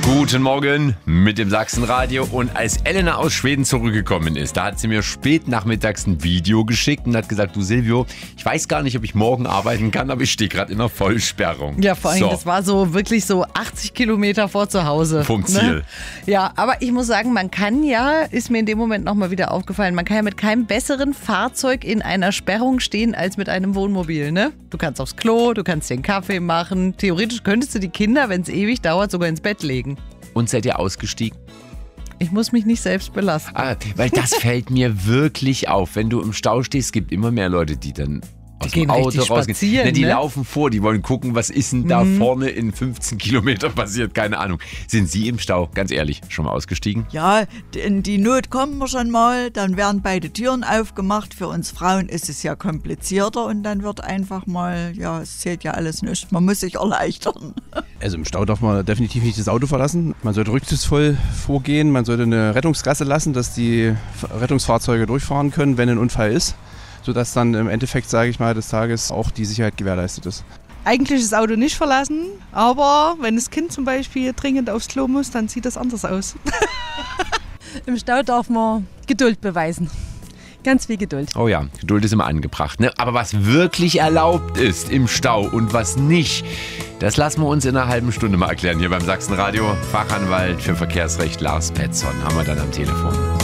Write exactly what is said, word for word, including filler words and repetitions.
Guten Morgen mit dem Sachsenradio. Und als Elena aus Schweden zurückgekommen ist, da hat sie mir spät nachmittags ein Video geschickt und hat gesagt, du Silvio, ich weiß gar nicht, ob ich morgen arbeiten kann, aber ich stehe gerade in einer Vollsperrung. Ja, vor allem, so. Das war so wirklich so achtzig Kilometer vor zu Hause. Vom Ziel. Ne? Ja, aber ich muss sagen, man kann ja, ist mir in dem Moment nochmal wieder aufgefallen, man kann ja mit keinem besseren Fahrzeug in einer Sperrung stehen als mit einem Wohnmobil. Ne? Du kannst aufs Klo, du kannst den Kaffee machen. Theoretisch könntest du die Kinder, wenn es ewig dauert, sogar ins Bett legen. Und seid ihr ausgestiegen? Ich muss mich nicht selbst belasten. Ah, weil das fällt mir wirklich auf. Wenn du im Stau stehst, es gibt immer mehr Leute, die dann aus Die dem gehen Auto richtig rausgehen. spazieren, Ne, die ne? laufen vor, die wollen gucken, was ist denn da Mhm. vorne in fünfzehn Kilometern passiert. Keine Ahnung. Sind Sie im Stau, ganz ehrlich, schon mal ausgestiegen? Ja, in die Not kommen wir schon mal, dann werden beide Türen aufgemacht. Für uns Frauen ist es ja komplizierter und dann wird einfach mal, ja, es zählt ja alles nicht. Man muss sich erleichtern. Also im Stau darf man definitiv nicht das Auto verlassen. Man sollte rücksichtsvoll vorgehen. Man sollte eine Rettungsgasse lassen, dass die Rettungsfahrzeuge durchfahren können, wenn ein Unfall ist, sodass dann im Endeffekt, sage ich mal, des Tages auch die Sicherheit gewährleistet ist. Eigentlich das Auto nicht verlassen, aber wenn das Kind zum Beispiel dringend aufs Klo muss, dann sieht das anders aus. Im Stau darf man Geduld beweisen. Ganz viel Geduld. Oh ja, Geduld ist immer angebracht. Ne? Aber was wirklich erlaubt ist im Stau und was nicht, das lassen wir uns in einer halben Stunde mal erklären hier beim Sachsenradio. Fachanwalt für Verkehrsrecht Lars Petzon haben wir dann am Telefon.